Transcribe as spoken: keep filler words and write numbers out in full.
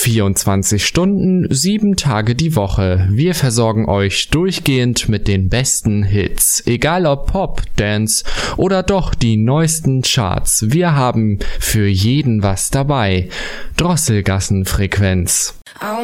vierundzwanzig Stunden, sieben Tage die Woche. Wir versorgen euch durchgehend mit den besten Hits. Egal ob Pop, Dance oder doch die neuesten Charts. Wir haben für jeden was dabei. Drosselgassenfrequenz. I